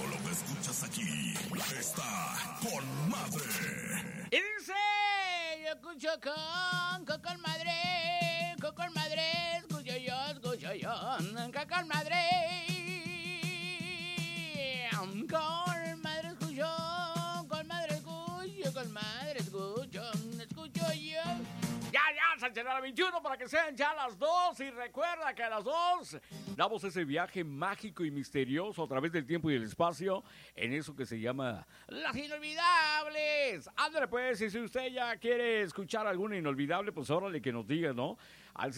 lo que escuchas aquí está con madre. Y dice, yo escucho con madre, con madre, escucho yo, con madre, escucho, escucho yo. Ya, Sánchez, a la 21 para que sean ya las 2. Y recuerda que a las 2 damos ese viaje mágico y misterioso a través del tiempo y el espacio en eso que se llama Las Inolvidables. Ándale pues, y si usted ya quiere escuchar alguna inolvidable, pues órale que nos diga, ¿no? Al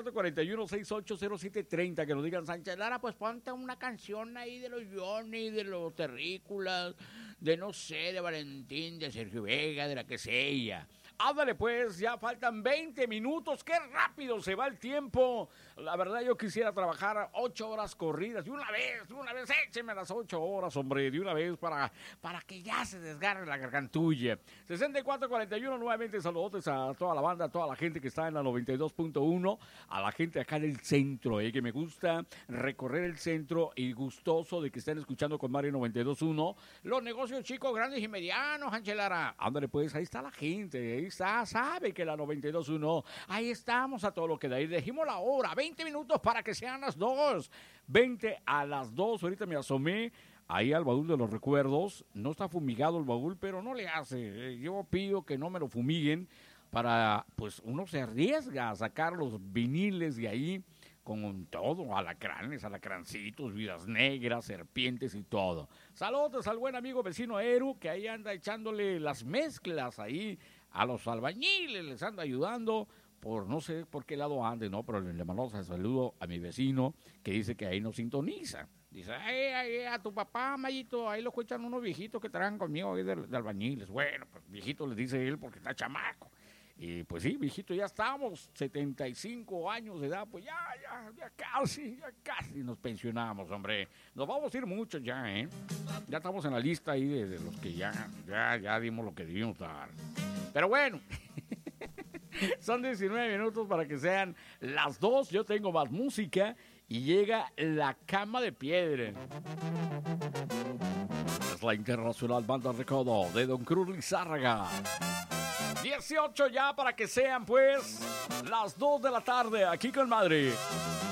6441-680730, que nos digan, Sánchez Lara, pues ponte una canción ahí de los Johnny, de los Terrícolas, de no sé, de Valentín, de Sergio Vega, de la que sea. Ándale pues, ya faltan 20 minutos, qué rápido se va el tiempo. La verdad yo quisiera trabajar 8 horas corridas, de una vez, écheme las 8 horas, hombre, de una vez para que ya se desgarre la gargantulla. 6441, nuevamente saludos a toda la banda, a toda la gente que está en la 92.1, a la gente acá del centro, que me gusta recorrer el centro y gustoso de que estén escuchando con Mario 92.1, los negocios chicos, grandes y medianos, Angelara. Ándale pues, ahí está la gente, ahí está, sabe que la 92.1, ahí estamos a todo lo que da. Y dijimos la hora, 20 minutos para que sean las 2, 20 a las 2, ahorita me asomé ahí al baúl de los recuerdos, no está fumigado el baúl, pero no le hace, yo pido que no me lo fumiguen para, pues uno se arriesga a sacar los viniles de ahí con todo, alacrancitos, vidas negras, serpientes y todo. Saludos al buen amigo vecino Eru, que ahí anda echándole las mezclas ahí a los albañiles, les anda ayudando, por no sé por qué lado ande, ¿no? Pero le mandamos un saludo a mi vecino, que dice que ahí nos sintoniza. Dice, a tu papá, Mayito, ahí lo escuchan unos viejitos que traen conmigo ahí de albañiles. Bueno, pues viejito le dice él porque está chamaco. Y pues sí, viejito, ya estamos, 75 años de edad, pues ya casi nos pensionamos, hombre. Nos vamos a ir muchos ya, ¿eh? Ya estamos en la lista ahí de los que ya dimos lo que debimos dar. Pero bueno, son 19 minutos para que sean las 2. Yo tengo más música y llega La Cama de Piedra. Es la Internacional Banda Recodo de Don Cruz Lizárraga. 18 ya para que sean pues las 2 de la tarde aquí con Madrid.